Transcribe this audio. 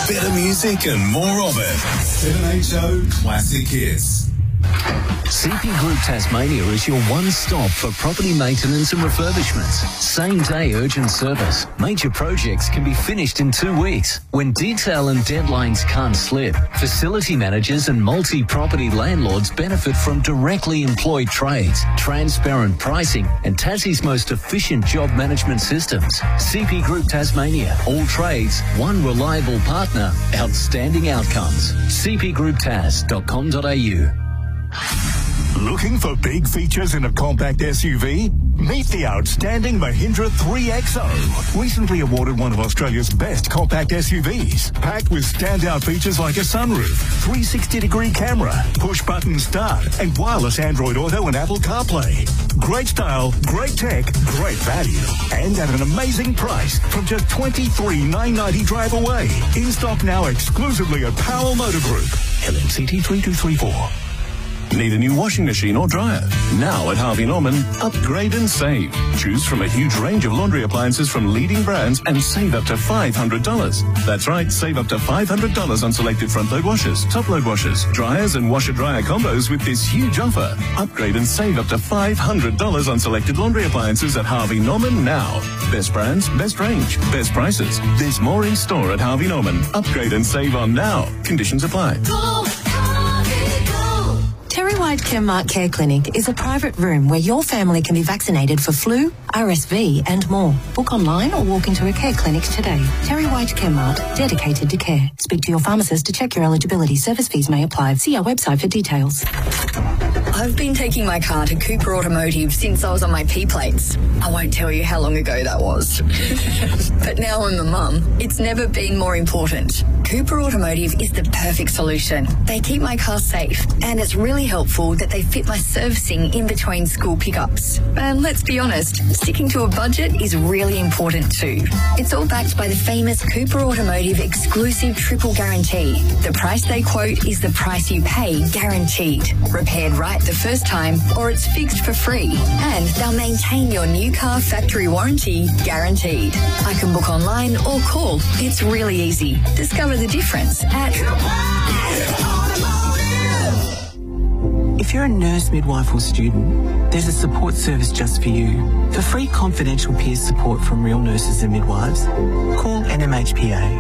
Better music and more of it. 7HO Classic Hits. CP Group Tasmania is your one-stop for property maintenance and refurbishments. Same-day urgent service. Major projects can be finished in 2 weeks. When detail and deadlines can't slip, facility managers and multi-property landlords benefit from directly employed trades, transparent pricing and Tassie's most efficient job management systems. CP Group Tasmania. All trades, one reliable partner, outstanding outcomes. cpgrouptas.com.au. Looking for big features in a compact SUV? Meet the outstanding Mahindra 3XO. Recently awarded one of Australia's best compact SUVs. Packed with standout features like a sunroof, 360-degree camera, push-button start, and wireless Android Auto and Apple CarPlay. Great style, great tech, great value. And at an amazing price from just $23,990 drive away. In stock now exclusively at Powell Motor Group. LMCT 3234. Need a new washing machine or dryer? Now at Harvey Norman, upgrade and save. Choose from a huge range of laundry appliances from leading brands and save up to $500. That's right, save up to $500 on selected front-load washers, top-load washers, dryers and washer-dryer combos with this huge offer. Upgrade and save up to $500 on selected laundry appliances at Harvey Norman now. Best brands, best range, best prices. There's more in store at Harvey Norman. Upgrade and save on now. Conditions apply. Terry White Chemmart Care Clinic is a private room where your family can be vaccinated for flu, RSV and more. Book online or walk into a care clinic today. Terry White Chemmart, dedicated to care. Speak to your pharmacist to check your eligibility. Service fees may apply. See our website for details. I've been taking my car to Cooper Automotive since I was on my P plates. I won't tell you how long ago that was. But now I'm a mum. It's never been more important. Cooper Automotive is the perfect solution. They keep my car safe, and it's really helpful that they fit my servicing in between school pickups. And let's be honest, sticking to a budget is really important too. It's all backed by the famous Cooper Automotive exclusive triple guarantee. The price they quote is the price you pay, guaranteed. Repaired right the first time, or it's fixed for free. And they'll maintain your new car factory warranty, guaranteed. I can book online or call. It's really easy. Discover the difference at If you're a nurse, midwife or student, there's a support service just for you. For free confidential peer support from real nurses and midwives, call NMHPA